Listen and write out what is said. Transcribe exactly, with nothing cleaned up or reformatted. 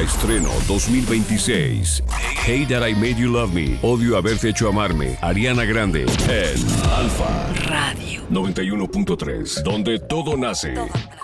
Alfa Estreno dos mil veintiséis. Hate That I Made You Love Me. Odio haberte hecho amarme. Ariana Grande en Alfa Radio noventa y uno punto tres, donde todo nace.